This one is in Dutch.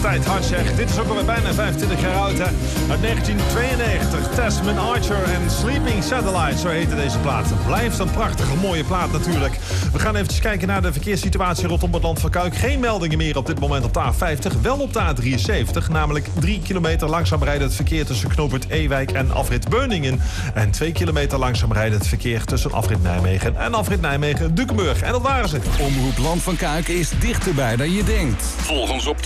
tijd hard zeg. Dit is ook alweer bijna 25 jaar oud, hè. Uit 1992. Tasman Archer en Sleeping Satellite, zo heette deze plaat. Het blijft een prachtige, mooie plaat natuurlijk. We gaan even kijken naar de verkeerssituatie rondom het Land van Kuik. Geen meldingen meer op dit moment op de A50. Wel op de A73, namelijk 3 kilometer langzaam rijdend verkeer tussen knooppunt Ewijk en afrit Beuningen. En 2 kilometer langzaam rijdend verkeer tussen afrit Nijmegen en afrit Nijmegen-Dukenburg. En dat waren ze. Omroep Land van Kuik is dichterbij dan je denkt. Volg ons op